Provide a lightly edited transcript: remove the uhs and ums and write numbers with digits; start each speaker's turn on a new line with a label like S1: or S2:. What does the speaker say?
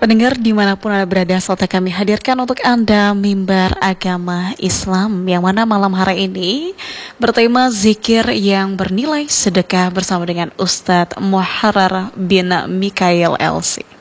S1: Pendengar dimanapun Anda berada, saat kami hadirkan untuk Anda Mimbar Agama Islam, yang mana malam hari ini bertema zikir yang bernilai sedekah bersama dengan Ustadz Muharrar bin Mikail LC.